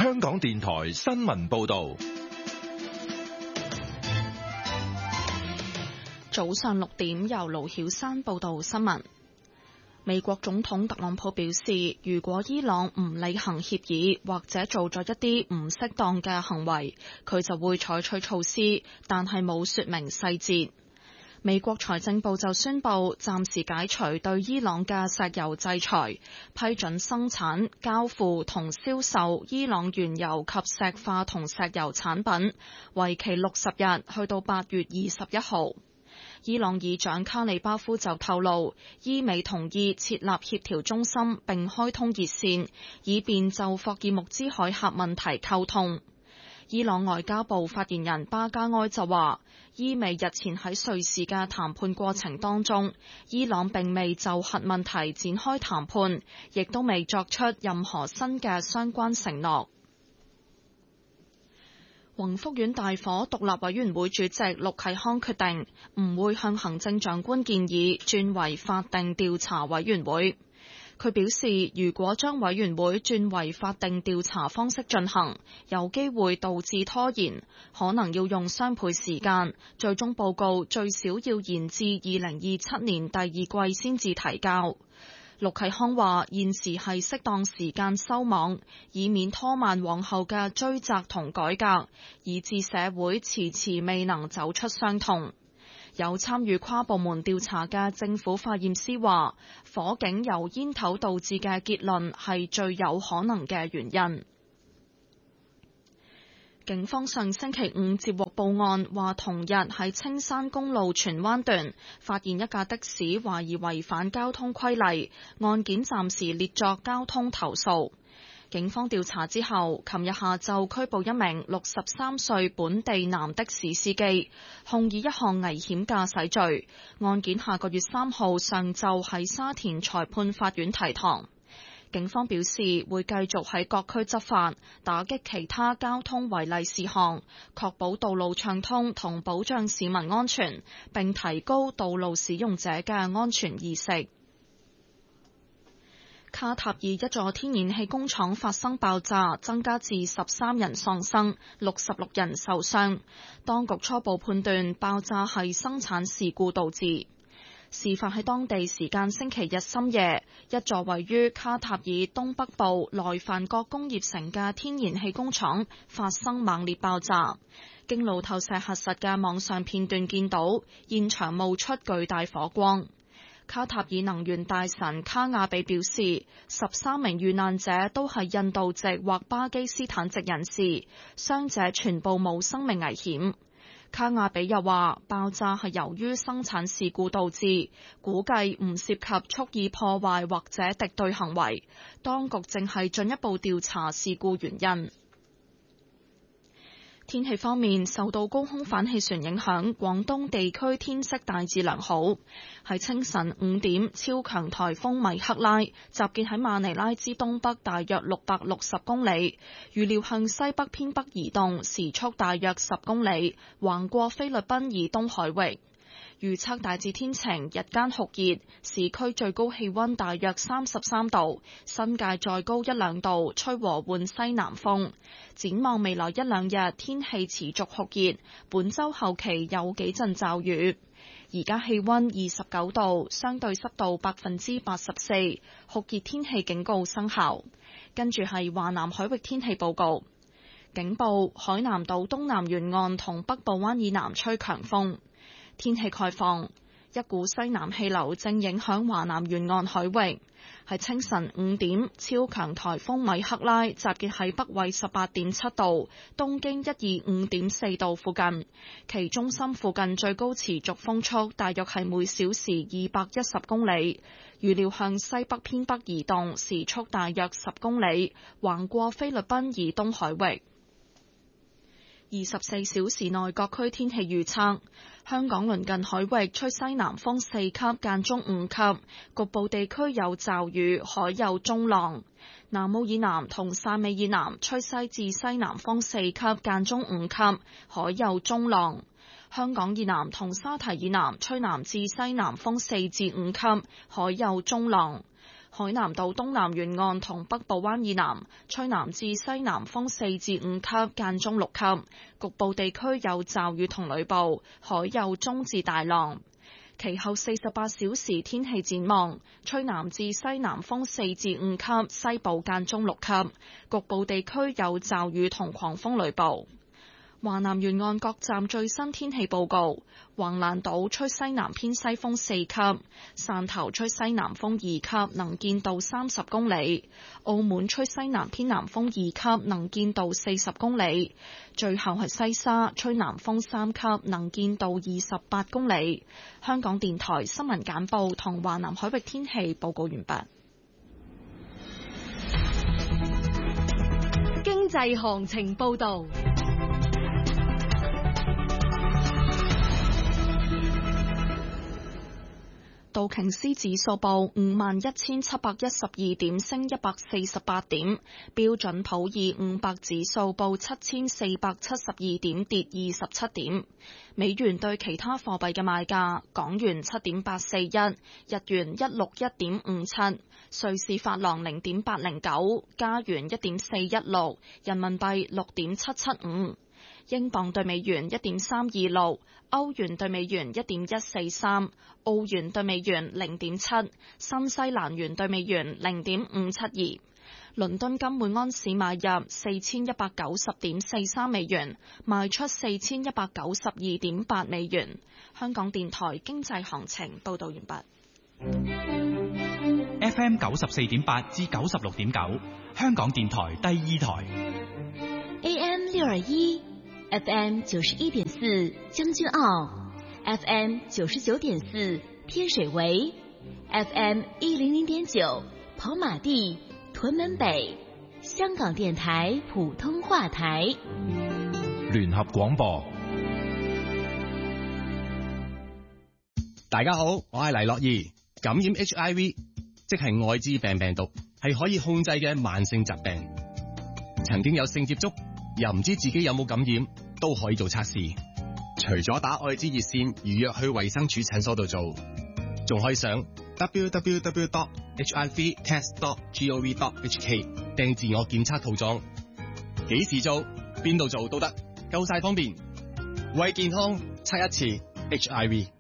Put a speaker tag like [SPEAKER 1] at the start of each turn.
[SPEAKER 1] 香港電台新聞報道。
[SPEAKER 2] 早上6點，由盧曉珊報道新聞。美國總統特朗普表示，如果伊朗唔履行協議或者做咗一啲唔適當嘅行為，佢就會採取措施，但係冇說明細節。美國財政部就宣布暫時解除對伊朗嘅石油制裁，批准生產、交付同銷售伊朗原油及石化同石油產品，為期60日，去到8月21號。伊朗議長卡里巴夫就透露，伊美同意設立協調中心並開通熱線，以便就霍爾木茲海峽問題溝通。伊朗外交部發言人巴加埃就話，伊美日前喺瑞士嘅談判過程當中，伊朗並未就核問題展開談判，亦都未作出任何新嘅相關承諾。宏福苑大火獨立委員會主席陸啟康決定唔會向行政長官建議轉為法定調查委員會。佢表示，如果將委員會轉為法定調查方式進行，有機會導致拖延，可能要用雙倍時間，最終報告最少要延至2027年第二季先至提交。陸啟康話，現時係適當時間收網，以免拖慢往後嘅追責同改革，以致社會遲遲未能走出傷痛。有參與跨部門調查嘅政府化驗師話，火警由煙頭導致嘅結論係最有可能嘅原因。警方上星期5接獲報案，話同日喺青山公路荃灣段發現一架的士懷疑違反交通規例，案件暫時列作交通投訴。警方調查之後，琴日下晝拘捕一名63歲本地男的士司機，控以一項危險駕駛罪。案件下個月3號上晝喺沙田裁判法院提堂。警方表示會繼續喺各區執法，打擊其他交通違例事項，確保道路暢通同保障市民安全，並提高道路使用者嘅安全意識。卡塔爾一座天然氣工廠發生爆炸，增加至13人喪生，66人受傷。當局初步判斷爆炸係生產事故導致。事發喺當地時間星期日深夜，一座位於卡塔爾東北部萊凡國工業城嘅天然氣工廠發生猛烈爆炸。經路透社核實嘅網上片段見到，現場冒出巨大火光。卡塔爾能源大臣卡亞比表示，13名遇難者都係印度籍或巴基斯坦籍人士，傷者全部冇生命危險。卡亞比又話，爆炸係由於生產事故導致，估計唔涉及蓄意破壞或者敵對行為。當局正係進一步調查事故原因。天氣方面，受到高空反氣旋影響，廣東地區天色大致良好。喺清晨5點，超強颱風米克拉集結喺馬尼拉之東北大約660公里，預料向西北偏北移動，時速大約10公里，橫過菲律賓以東海域。預測大致天晴，日間酷熱，市區最高氣溫大約33度，新界再高1-2度，吹和緩西南風。展望未來1-2日，天氣持續酷熱，本週後期有幾陣驟雨。而家氣溫29度，相對濕度84%，酷熱天氣警告生效。跟住係華南海域天氣報告，警報：海南島東南沿岸同北部灣以南吹強風。天氣概況，一股西南氣流正影響華南沿岸海域。喺清晨5點，超強颱風米克拉集結喺北緯18.7度、東經125.4度附近，其中心附近最高持續風速大約係每小時210公里，預料向西北偏北移動，時速大約10公里，橫過菲律賓以東海域。24小時內各區天氣預測：香港鄰近海域吹西南風4級間中5級，局部地區有驟雨，海有中浪；南澳以南同汕尾以南吹西至西南風4級間中5級，海有中浪；香港以南同沙堤以南吹南至西南風4至5級，海有中浪。 海南島東南沿岸同北部灣以南吹南至西南風4至5級，間中6級，局部地區有驟雨同雷暴，海有中至大浪。其後48小時天氣展望，吹南至西南風4至5級，西部間中6級，局部地區有驟雨同狂風雷暴。華南沿岸各站最新天氣報告：橫瀾島吹西南偏西風4級，汕頭吹西南風2級，能見度30公里；澳門吹西南偏南風2級，能見度40公里。最後係西沙吹南風3級，能見度28公里。香港電台新聞簡報同華南海域天氣報告完畢。
[SPEAKER 3] 經濟行情報導。
[SPEAKER 2] 道瓊斯指數報51,712點，升148點；標準普爾500指數報7,472點，跌27點。美元對其他貨幣嘅賣價：港元7.841，日元161.57，瑞士法郎0.809，加元1.416，人民幣6.775。英鎊對美元1.326，歐元對美元1.143，澳元對美元0.7，新西蘭元對美元0.572。倫敦金每安士買入4190.43美元，賣出4192.8美元。香港電台經濟行情報道完畢。
[SPEAKER 4] FM 94.8至96.9，香港電台第二台。
[SPEAKER 3] AM 621，FM 91.4將軍澳 ，FM 99.4天水圍 ，FM 100.9跑馬地、屯門北，香港電台普通話台。
[SPEAKER 1] 聯合廣播。
[SPEAKER 5] 大家好，我係黎樂怡。感染 HIV， 即係愛滋病病毒，係可以控制嘅慢性疾病。曾經有性接觸，又唔知自己有冇感染，都可以做測試。除咗打愛滋熱線預約去衛生署診所度做，仲可以上 www.hivtest.gov.hk 訂自我檢測套裝。幾時做，邊度做都得，夠晒方便。為健康測一次 HIV。